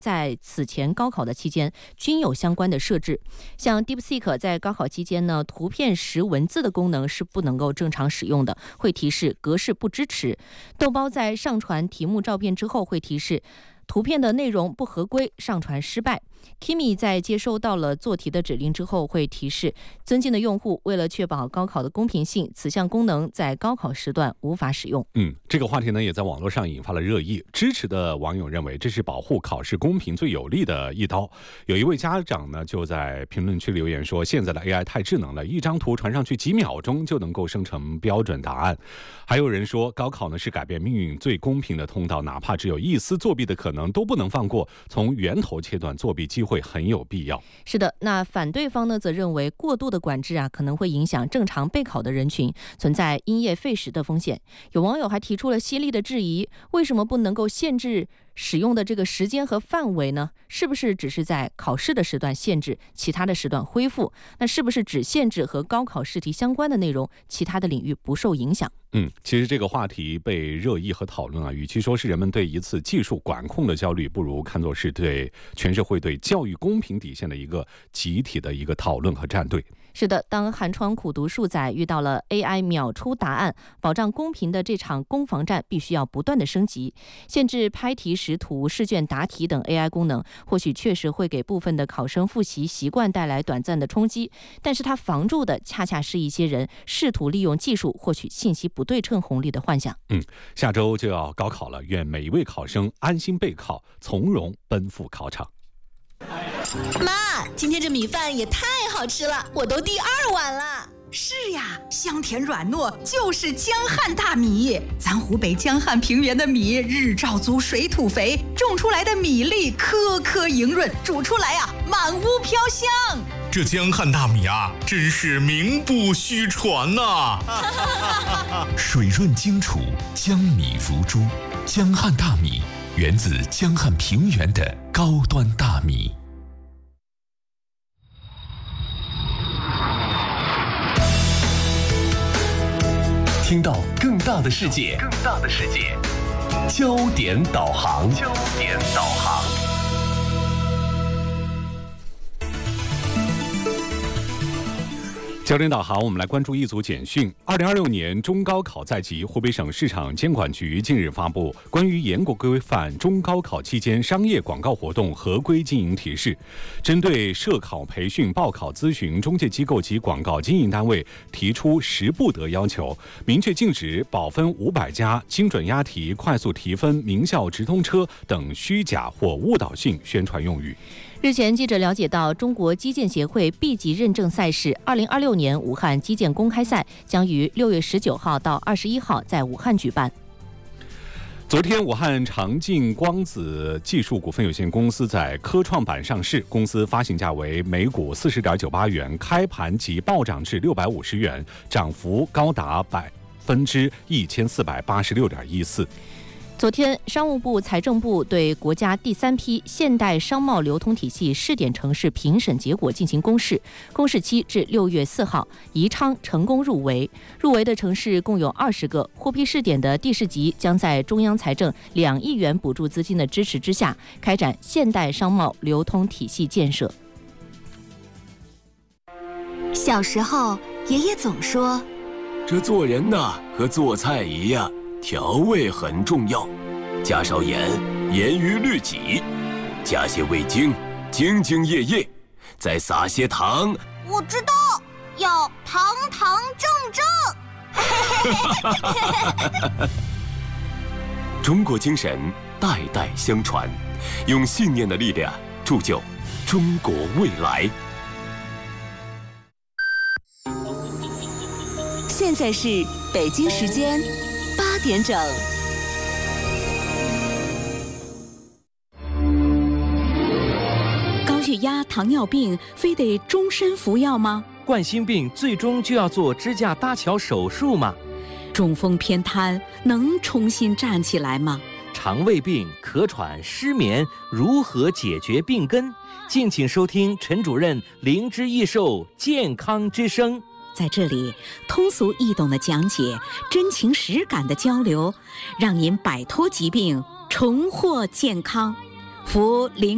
在此前高考的期间均有相关的设置。像 DeepSeek 在高考期间呢，图片识文字的功能是不能够正常使用的，会提示格式不支持。豆包在上传题目照片之后会提示图片的内容不合规，上传失败。Kimi 在接收到了做题的指令之后会提示尊敬的用户，为了确保高考的公平性，此项功能在高考时段无法使用。 这个话题呢也在网络上引发了热议。支持的网友认为这是保护考试公平最有力的一刀。有一位家长呢就在评论区留言说，现在的 AI 太智能了，一张图传上去几秒钟就能够生成标准答案。还有人说，高考呢是改变命运最公平的通道，哪怕只有一丝作弊的可能都不能放过，从源头切断作弊机会很有必要。 是的，那反对方呢则认为过度的管制可能会影响正常备考的人群，存在因噎废食的风险。有网友还提出了犀利的质疑，为什么不能够限制使用的这个时间和范围呢？是不是只是在考试的时段限制，其他的时段恢复？那是不是只限制和高考试题相关的内容，其他的领域不受影响？ 其实这个话题被热议和讨论与其说是人们对一次技术管控的焦虑，不如看作是对全社会对教育公平底线的一个集体的一个讨论和站队。 是的，当寒窗苦读数载遇到了 AI 秒出答案，保障公平的这场攻防战必须要不断的升级。限制拍题识图、试卷答题等 AI 功能，或许确实会给部分的考生复习习惯带来短暂的冲击，但是它防住的恰恰是一些人试图利用技术获取信息不对称红利的幻想。 下周就要高考了，愿每一位考生安心备考，从容奔赴考场。 妈，今天这米饭也太好吃了，我都第2碗了。 是呀，香甜软糯，就是江汉大米。咱湖北江汉平原的米，日照足，水土肥，种出来的米粒颗颗莹润，煮出来满屋飘香。 这江汉大米真是名不虚传呐！ 水润精储，江米如珠。江汉大米源自江汉平原的高端大米。听到更大的世界，焦点导航。 焦点导航，我们来关注一组简讯。2026年中高考在即，湖北省市场监管局近日发布关于严格规范中高考期间商业广告活动合规经营提示，针对涉考培训、报考咨询中介机构及广告经营单位提出10不得要求，明确禁止保分500加、精准押题、快速提分、名校直通车等虚假或误导性宣传用语。 日前，记者了解到，中国击剑协会 B 级认证赛事2026年武汉击剑公开赛将于6月19号到21号在武汉举办。 昨天，武汉长进光子技术股份有限公司在科创板上市，公司发行价为每股40.98元，开盘即暴涨至650元，涨幅高达1486.14%。 昨天，商务部、财政部对国家第3批现代商贸流通体系试点城市评审结果进行公示，公示期至6月4号，宜昌成功入围。入围的城市共有20个，获批试点的地市级将在中央财政2亿元补助资金的支持之下，开展现代商贸流通体系建设。 小时候，爷爷总说， 这做人和做菜一样，调味很重要，加少盐，严于律己；加些味精，兢兢业业；再撒些糖。 我知道，要堂堂正正。 中国精神代代相传，用信念的力量铸就中国未来。 现在是北京时间8点整。 高血压、糖尿病非得终身服药吗？ 冠心病最终就要做支架搭桥手术吗？ 中风偏瘫能重新站起来吗？ 肠胃病、咳喘、失眠如何解决病根？敬请收听陈主任灵芝益寿健康之声。 在这里，通俗易懂的讲解，真情实感的交流，让您摆脱疾病，重获健康。服灵